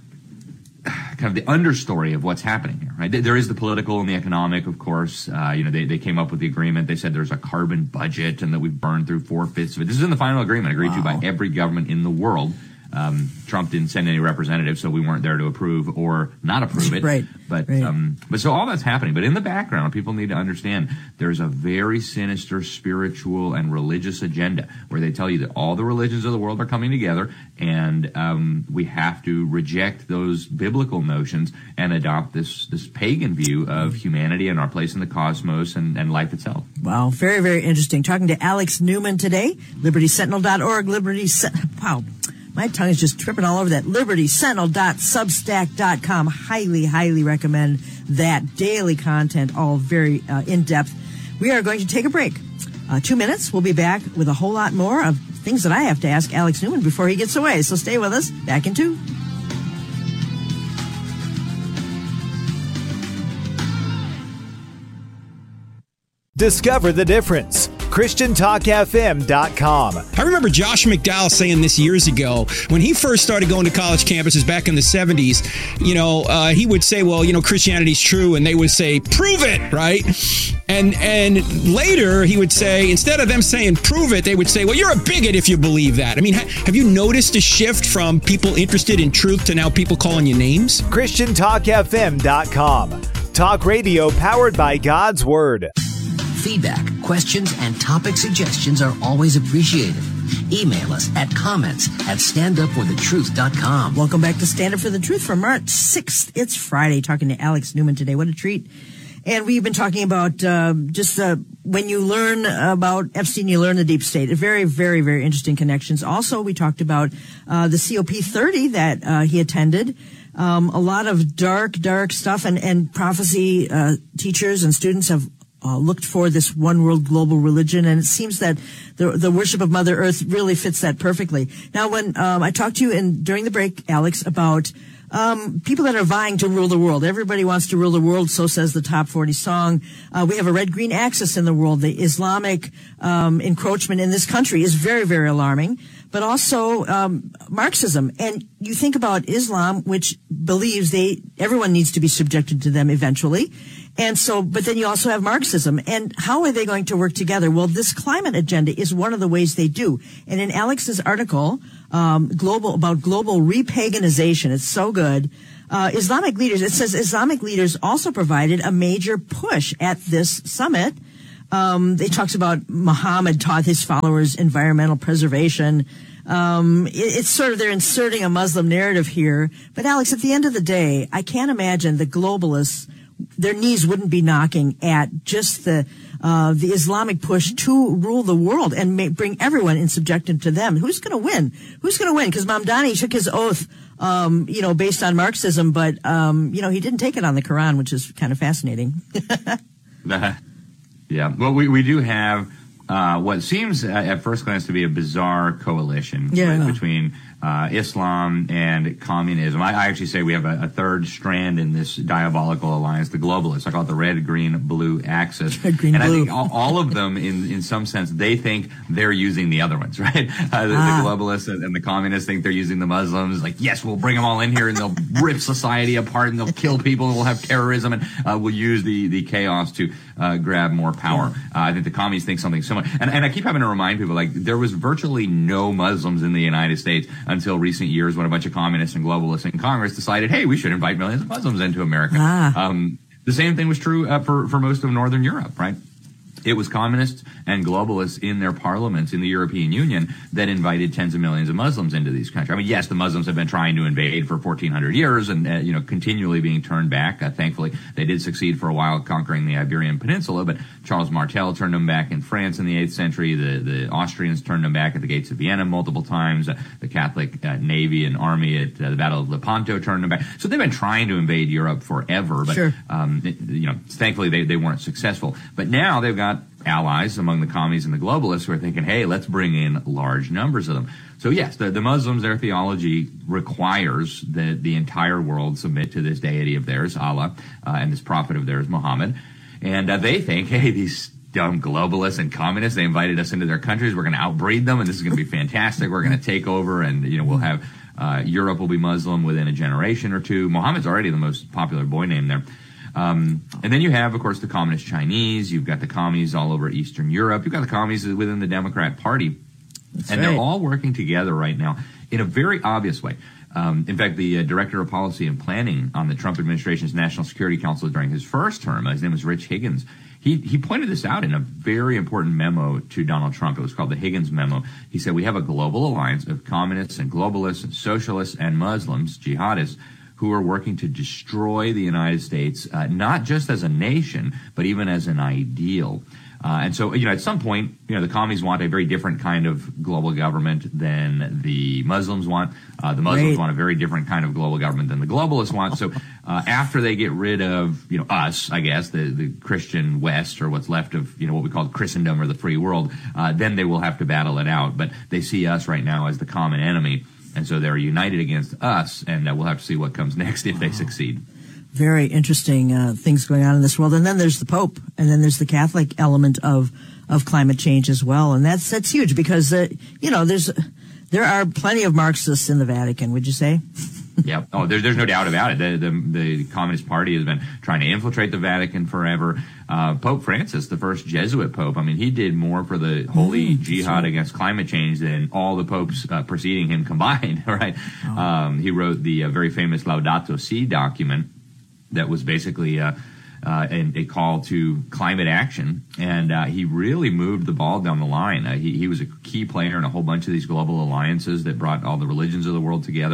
kind of the understory of what's happening here, right? There is the political and the economic, of course. You know, they came up with the agreement. They said there's a carbon budget, and that we've burned through 4/5 of it. This is in the final agreement agreed to by every government in the world. Trump didn't send any representatives, so we weren't there to approve or not approve it. But so all that's happening. But in the background, people need to understand there's a very sinister spiritual and religious agenda where they tell you that all the religions of the world are coming together, and we have to reject those biblical notions and adopt this pagan view of humanity and our place in the cosmos and life itself. Wow, very, very interesting. Talking to Alex Newman today, libertysentinel.org, wow. My tongue is just tripping all over that. libertysentinel.substack.com. Highly, highly recommend that. Daily content, all very in-depth. We are going to take a break. 2 minutes. We'll be back with a whole lot more of things that I have to ask Alex Newman before he gets away. So stay with us. Back in 2. Discover the difference. ChristianTalkFM.com. I remember Josh McDowell saying this years ago when he first started going to college campuses back in the 70s. You know, he would say, well, you know, Christianity's true, and they would say, prove it, right? And later he would say, instead of them saying prove it, they would say, well, you're a bigot if you believe that. I mean, have you noticed a shift from people interested in truth to now people calling you names? ChristianTalkFM.com. Talk radio powered by God's Word. Feedback, questions, and topic suggestions are always appreciated. Email us at comments@standupforthetruth.com. Welcome back to Stand Up for the Truth for March 6th. It's Friday, talking to Alex Newman today. What a treat. And we've been talking about when you learn about Epstein, you learn the deep state. Very, very, very interesting connections. Also, we talked about the COP30 that he attended. a lot of dark stuff, and prophecy teachers and students have looked for this one world global religion, and it seems that the worship of Mother Earth really fits that perfectly. Now, when I talked to you during the break, Alex, about people that are vying to rule the world. Everybody wants to rule the world, so says the Top 40 song. We have a red-green axis in the world. The Islamic encroachment in this country is very, very alarming, but also Marxism. And you think about Islam, which believes everyone needs to be subjected to them eventually. And so, but then you also have Marxism. And how are they going to work together? Well, this climate agenda is one of the ways they do. And in Alex's article, global repaganization, it's so good. Islamic leaders, it says Islamic leaders also provided a major push at this summit. It talks about Muhammad taught his followers environmental preservation. It's sort of, they're inserting a Muslim narrative here. But Alex, at the end of the day, I can't imagine the globalists, their knees wouldn't be knocking at just the Islamic push to rule the world and bring everyone and subject them to them. Who's going to win? Who's going to win? Because Mamdani took his oath, based on Marxism, but, he didn't take it on the Quran, which is kind of fascinating. Yeah. Well, we do have what seems at first glance to be a bizarre coalition between Islam and communism. I actually say we have a third strand in this diabolical alliance, the globalists. I call it the red, green, blue axis. I think all of them, in some sense, they think they're using the other ones, right? The globalists and the communists think they're using the Muslims. Like, yes, we'll bring them all in here and they'll rip society apart and they'll kill people and we'll have terrorism and we'll use the chaos to grab more power. I think the communists think something similar. And I keep having to remind people, like, there was virtually no Muslims in the United States until recent years when a bunch of communists and globalists in Congress decided, hey, we should invite millions of Muslims into America. The same thing was true for most of Northern Europe, right? It was communists and globalists in their parliaments in the European Union that invited tens of millions of Muslims into these countries. I mean, yes, the Muslims have been trying to invade for 1,400 years and, continually being turned back. Thankfully, they did succeed for a while conquering the Iberian Peninsula, but Charles Martel turned them back in France in the 8th century. The Austrians turned them back at the gates of Vienna multiple times. The Catholic Navy and Army at the Battle of Lepanto turned them back. So they've been trying to invade Europe forever, but, thankfully they weren't successful. But now they've got allies among the commies and the globalists who are thinking, hey, let's bring in large numbers of them. So yes, the Muslims, their theology requires that the entire world submit to this deity of theirs, Allah, and this prophet of theirs, Muhammad. And they think, hey, these dumb globalists and communists, they invited us into their countries. We're going to outbreed them, and this is going to be fantastic. We're going to take over, and we'll have Europe will be Muslim within a generation or two. Muhammad's already the most popular boy name there. And then you have, of course, the communist Chinese. You've got the commies all over Eastern Europe. You've got the commies within the Democrat Party. They're all working together right now in a very obvious way. In fact, the director of policy and planning on the Trump administration's National Security Council during his first term, his name was Rich Higgins, he pointed this out in a very important memo to Donald Trump. It was called the Higgins Memo. He said, we have a global alliance of communists and globalists and socialists and Muslims, jihadists, who are working to destroy the United States, not just as a nation, but even as an ideal. And so, at some point, the commies want a very different kind of global government than the Muslims want. The Muslims want a very different kind of global government than the globalists want. So, after they get rid of, us, I guess, the Christian West, or what's left of, what we call Christendom or the free world, then they will have to battle it out. But they see us right now as the common enemy. And so they're united against us, and we'll have to see what comes next if they succeed. Very interesting things going on in this world. And then there's the Pope, and then there's the Catholic element of climate change as well. And that's huge because, there are plenty of Marxists in the Vatican, would you say? Yeah. Oh, there's no doubt about it. The Communist Party has been trying to infiltrate the Vatican forever. Pope Francis, the first Jesuit pope, I mean, he did more for the holy jihad against climate change than all the popes preceding him combined, right? He wrote the very famous Laudato Si document that was basically a call to climate action, and he really moved the ball down the line. He was a key player in a whole bunch of these global alliances that brought all the religions of the world together.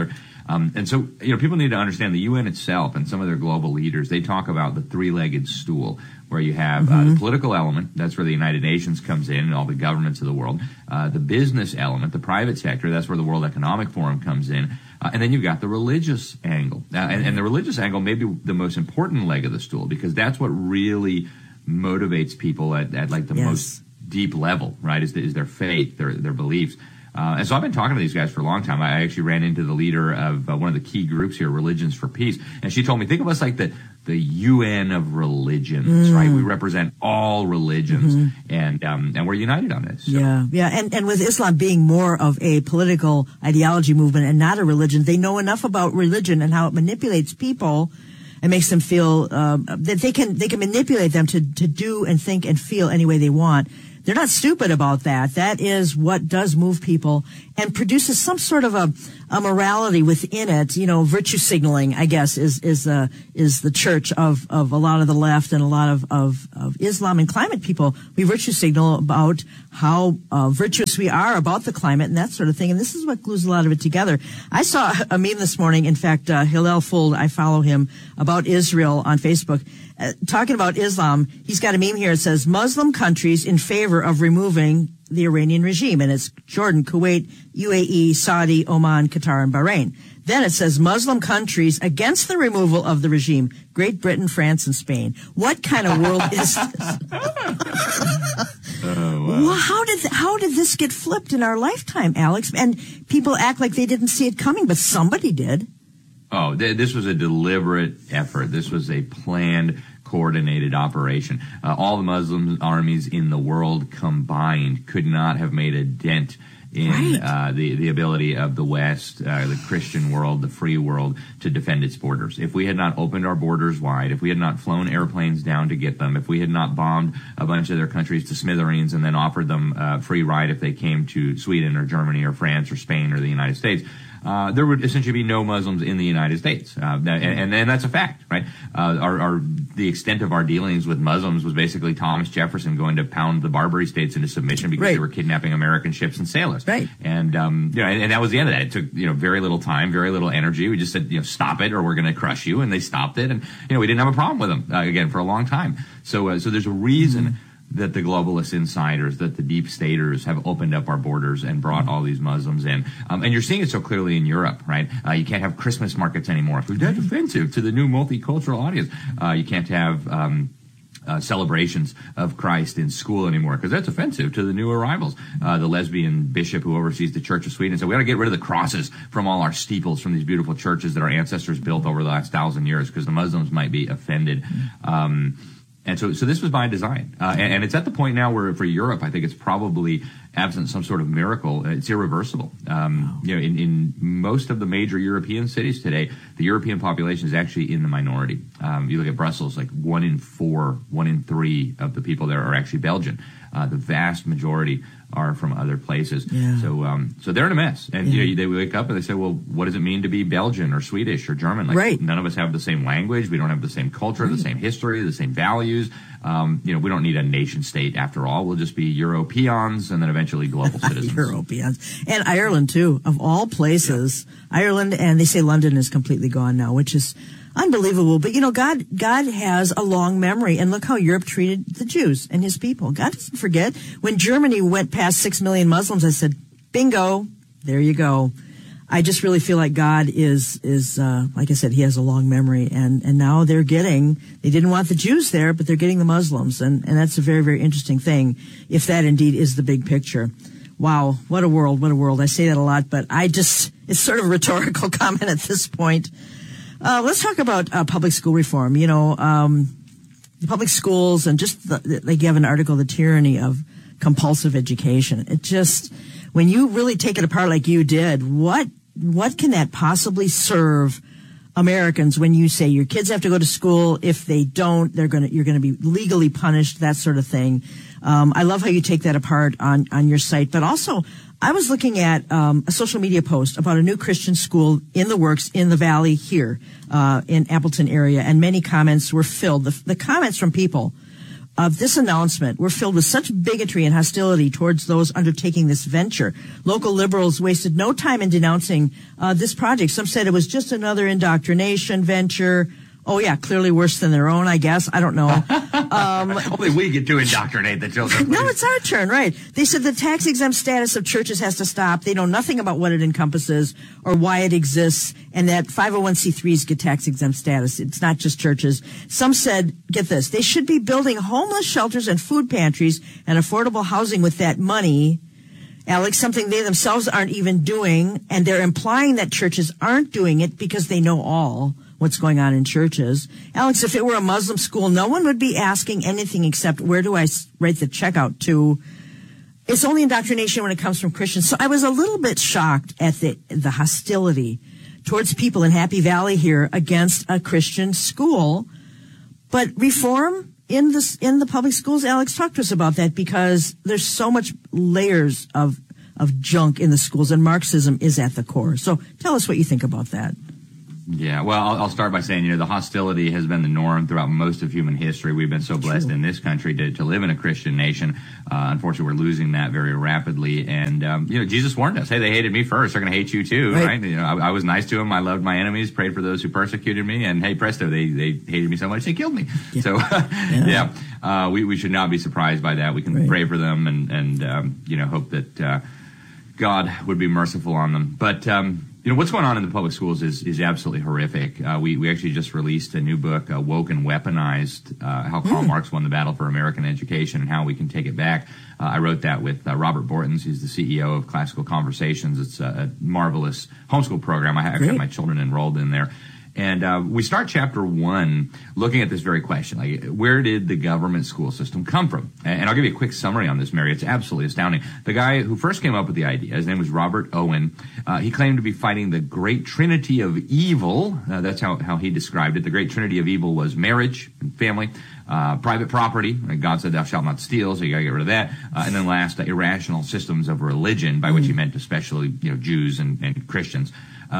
And so, people need to understand the UN itself and some of their global leaders, they talk about the three-legged stool, where you have the political element. That's where the United Nations comes in and all the governments of the world. The business element, the private sector, that's where the World Economic Forum comes in. And then you've got the religious angle. And the religious angle may be the most important leg of the stool, because that's what really motivates people at like the most deep level, right, is their faith, their beliefs. And so I've been talking to these guys for a long time. I actually ran into the leader of one of the key groups here, Religions for Peace, and she told me, think of us like the UN of religions, right? We represent all religions, and we're united on this. So. Yeah. And with Islam being more of a political ideology movement and not a religion, they know enough about religion and how it manipulates people and makes them feel that they can manipulate them to do and think and feel any way they want. They're not stupid about that. That is what does move people and produces some sort of a morality within it. Virtue signaling, I guess, is the church of a lot of the left and a lot of Islam and climate people. We virtue signal about how virtuous we are about the climate and that sort of thing. And this is what glues a lot of it together. I saw a meme this morning. In fact, Hillel Fuld, I follow him, about Israel on Facebook. Talking about Islam, he's got a meme here. It says, Muslim countries in favor of removing the Iranian regime. And it's Jordan, Kuwait, UAE, Saudi, Oman, Qatar, and Bahrain. Then it says Muslim countries against the removal of the regime, Great Britain, France, and Spain. What kind of world is this? Well, how did this get flipped in our lifetime, Alex? And people act like they didn't see it coming, but somebody did. Oh, this was a deliberate effort. This was a planned, coordinated operation. All the Muslim armies in the world combined could not have made a dent in the ability of the West, the Christian world, the free world, to defend its borders. If we had not opened our borders wide, if we had not flown airplanes down to get them, if we had not bombed a bunch of their countries to smithereens and then offered them free ride if they came to Sweden or Germany or France or Spain or the United States, there would essentially be no Muslims in the United States. And that's a fact, right? The extent of our dealings with Muslims was basically Thomas Jefferson going to pound the Barbary states into submission because they were kidnapping American ships and sailors. Right. And, and that was the end of that. It took, very little time, very little energy. We just said, stop it or we're going to crush you. And they stopped it. And, we didn't have a problem with them, again, for a long time. So there's a reason that the globalist insiders, that the deep staters have opened up our borders and brought all these Muslims in. And you're seeing it so clearly in Europe, right? You can't have Christmas markets anymore. That's offensive to the new multicultural audience. You can't have celebrations of Christ in school anymore because that's offensive to the new arrivals. The lesbian bishop who oversees the Church of Sweden said, we got to get rid of the crosses from all our steeples from these beautiful churches that our ancestors built over the last 1,000 years because the Muslims might be offended. And so this was by design. And it's at the point now where for Europe, I think it's probably absent some sort of miracle. It's irreversible. In most of the major European cities today, the European population is actually in the minority. You look at Brussels, like 1 in 4, 1 in 3 of the people there are actually Belgian. The vast majority are from other places. Yeah. So they're in a mess. And they wake up and they say, well, what does it mean to be Belgian or Swedish or German? Like none of us have the same language. We don't have the same culture, the same history, the same values. We don't need a nation state after all. We'll just be Europeans and then eventually global citizens. Europeans. And Ireland too, of all places. Yeah. Ireland, and they say London is completely gone now, which is unbelievable. But God has a long memory, and look how Europe treated the Jews and his people. God doesn't forget. When Germany went past 6 million Muslims, I said, bingo, there you go. I just really feel like God is like I said, he has a long memory, and now they didn't want the Jews there, but they're getting the Muslims, and that's a very, very interesting thing, if that indeed is the big picture. Wow, what a world, what a world. I say that a lot, but it's sort of a rhetorical comment at this point. Let's talk about public school reform. The public schools and just they give an article, The Tyranny of Compulsive Education. It just, when you really take it apart like you did, what can that possibly serve Americans when you say your kids have to go to school? If they don't, you're going to be legally punished, that sort of thing. I love how you take that apart on your site, but also I was looking at a social media post about a new Christian school in the works in the Valley here in Appleton area, and many comments were filled. The comments from people of this announcement were filled with such bigotry and hostility towards those undertaking this venture. Local liberals wasted no time in denouncing this project. Some said it was just another indoctrination venture. Oh, yeah, clearly worse than their own, I guess. I don't know. Only we get to indoctrinate the children. No, it's our turn, right. They said the tax-exempt status of churches has to stop. They know nothing about what it encompasses or why it exists, and that 501c3s get tax-exempt status. It's not just churches. Some said, get this, they should be building homeless shelters and food pantries and affordable housing with that money, Alex, something they themselves aren't even doing, and they're implying that churches aren't doing it because they know all what's going on in churches. Alex, if it were a Muslim school, no one would be asking anything except where do I write the check out to? It's only indoctrination when it comes from Christians. So I was a little bit shocked at the hostility towards people in Happy Valley here against a Christian school. But reform in the public schools, Alex, talk to us about that, because there's so much layers of junk in the schools, and Marxism is at the core. So tell us what you think about that. Yeah, well, I'll start by saying, the hostility has been the norm throughout most of human history. We've been so blessed in this country to live in a Christian nation. Unfortunately, we're losing that very rapidly. And, Jesus warned us, hey, they hated me first. They're going to hate you too, right? I was nice to them. I loved my enemies, prayed for those who persecuted me. And hey, presto, they hated me so much, they killed me. Yeah. So, we should not be surprised by that. We can pray for them and hope that God would be merciful on them. But, what's going on in the public schools is absolutely horrific. We actually just released a new book, Woke and Weaponized, how Karl Marx won the battle for American education and how we can take it back. I wrote that with Robert Bortons. He's the CEO of Classical Conversations. It's a marvelous homeschool program. I actually have my children enrolled in there. And we start chapter 1 looking at this very question, like, where did the government school system come from? And I'll give you a quick summary on this, Mary. It's absolutely astounding. The guy who first came up with the idea, his name was Robert Owen. He claimed to be fighting the great trinity of evil. That's how he described it. The great trinity of evil was marriage and family, private property. God said, thou shalt not steal, so you got to get rid of that. And then last, irrational systems of religion, by which he meant especially Jews and Christians.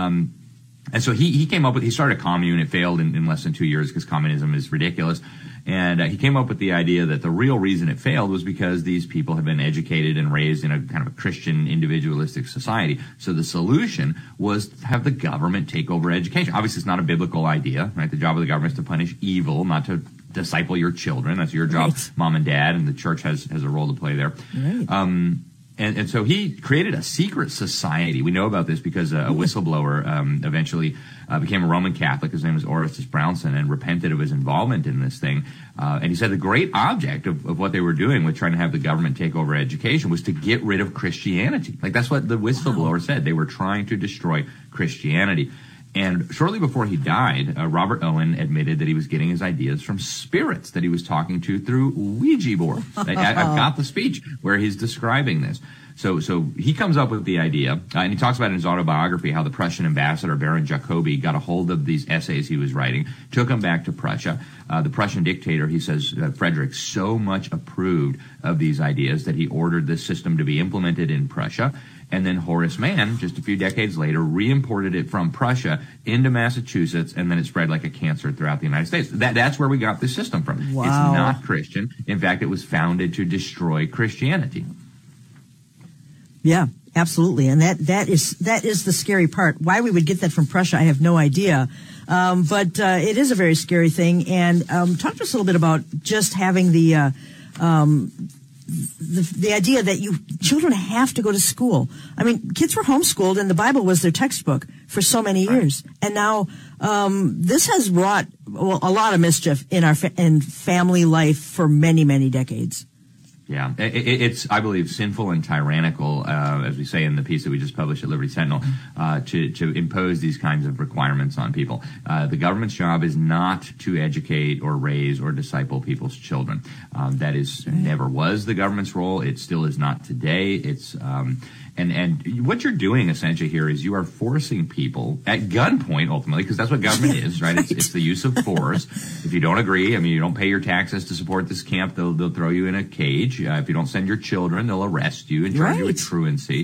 And so he came up with, he started a commune. It failed in less than 2 years because communism is ridiculous. And he came up with the idea that the real reason it failed was because these people had been educated and raised in a kind of a Christian individualistic society. So the solution was to have the government take over education. Obviously, it's not a biblical idea, right? The job of the government is to punish evil, not to disciple your children. That's your job, mom and dad, and the church has a role to play there. Right. And so he created a secret society. We know about this because a whistleblower eventually became a Roman Catholic. His name was Orestes Brownson, and repented of his involvement in this thing. And he said the great object of what they were doing with trying to have the government take over education was to get rid of Christianity. Like, that's what the whistleblower said. They were trying to destroy Christianity. And shortly before he died, Robert Owen admitted that he was getting his ideas from spirits that he was talking to through Ouija board. I've got the speech where he's describing this. So he comes up with the idea, and he talks about in his autobiography how the Prussian ambassador, Baron Jacobi, got a hold of these essays he was writing, took them back to Prussia. The Prussian dictator, he says, Frederick, so much approved of these ideas that he ordered this system to be implemented in Prussia. And then Horace Mann, just a few decades later, re-imported it from Prussia into Massachusetts, and then it spread like a cancer throughout the United States. That's where we got this system from. Wow. It's not Christian. In fact, it was founded to destroy Christianity. Yeah, absolutely. And that is the scary part. Why we would get that from Prussia, I have no idea. But it is a very scary thing. And talk to us a little bit about just having the idea that children have to go to school. I mean, kids were homeschooled and the Bible was their textbook for so many years. And now, this has wrought a lot of mischief in family life for many, many decades. Yeah, it's, I believe, sinful and tyrannical, as we say in the piece that we just published at Liberty Sentinel, to impose these kinds of requirements on people. The government's job is not to educate or raise or disciple people's children. That never was the government's role. It still is not today. It's and what you're doing essentially here is you are forcing people at gunpoint, ultimately, because that's what government is, right? It's the use of force. If you don't agree, I mean, you don't pay your taxes to support this camp, they'll throw you in a cage. If you don't send your children, they'll arrest you and charge you with truancy.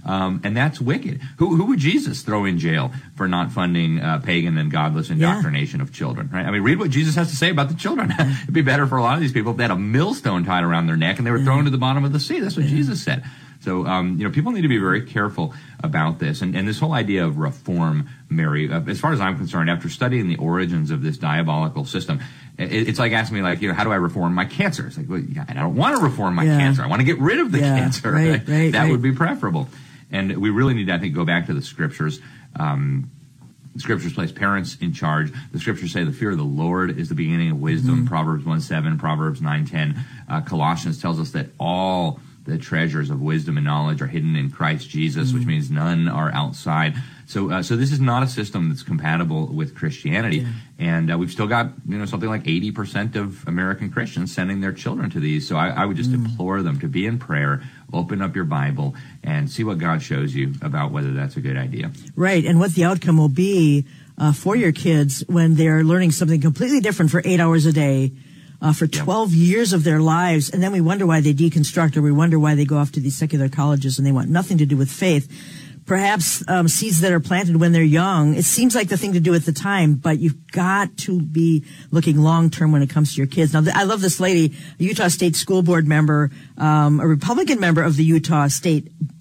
And that's wicked. Who would Jesus throw in jail for not funding pagan and godless indoctrination of children? Right? I mean, read what Jesus has to say about the children. It'd be better for a lot of these people if they had a millstone tied around their neck and they were thrown to the bottom of the sea. That's what Jesus said. So, people need to be very careful about this. And this whole idea of reform, Mary, as far as I'm concerned, after studying the origins of this diabolical system, it's like asking me, like, how do I reform my cancer? It's like, well, I don't want to reform my cancer. I want to get rid of the cancer. Right? That would be preferable. And we really need to, I think, go back to the scriptures. The scriptures place parents in charge. The scriptures say the fear of the Lord is the beginning of wisdom. Proverbs 1:7, Proverbs 9:10. Colossians tells us that all the treasures of wisdom and knowledge are hidden in Christ Jesus, which means none are outside. So this is not a system that's compatible with Christianity. And we've still got, something like 80% of American Christians sending their children to these. So I would just implore them to be in prayer, open up your Bible, and see what God shows you about whether that's a good idea. Right, and what the outcome will be for your kids when they're learning something completely different for 8 hours a day, for 12 years of their lives, and then we wonder why they deconstruct, or we wonder why they go off to these secular colleges and they want nothing to do with faith. Perhaps seeds that are planted when they're young, it seems like the thing to do at the time, but you've got to be looking long-term when it comes to your kids. Now, I love this lady, a Utah State School Board member, a Republican member of the Utah State